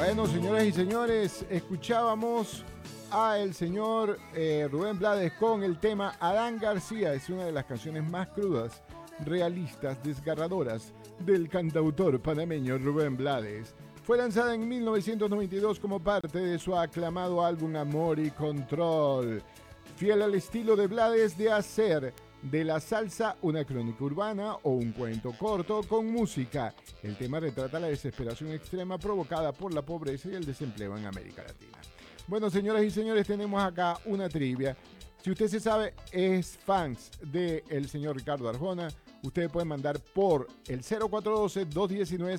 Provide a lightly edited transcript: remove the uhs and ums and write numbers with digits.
Bueno, señoras y señores, escuchábamos a el señor Rubén Blades con el tema Adán García. Es una de las canciones más crudas, realistas, desgarradoras del cantautor panameño Rubén Blades. Fue lanzada en 1992 como parte de su aclamado álbum Amor y Control. Fiel al estilo de Blades de hacer de la salsa una crónica urbana o un cuento corto con música. El tema retrata la desesperación extrema provocada por la pobreza y el desempleo en América Latina. Bueno, señoras y señores, tenemos acá una trivia. Si usted se sabe, es fans del señor Ricardo Arjona, usted puede mandar por el 0412-219